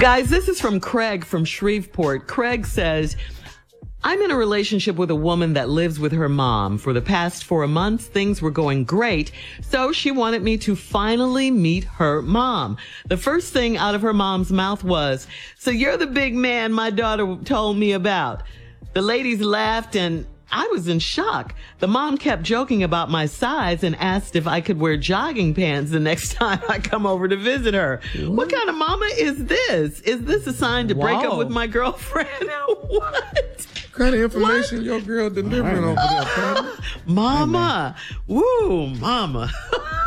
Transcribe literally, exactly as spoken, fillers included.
Guys, this is from Craig from Shreveport. Craig says, I'm in a relationship with a woman that lives with her mom. For the past four months, things were going great, so she wanted me to finally meet her mom. The first thing out of her mom's mouth was, so you're the big man my daughter told me about. The ladies laughed and I was in shock. The mom kept joking about my size and asked if I could wear jogging pants the next time I come over to visit her. What, what kind of mama is this? Is this a sign to wow. break up with my girlfriend? What? What kind of information what? your girl delivering over there, Pam? Mama. Woo, mama.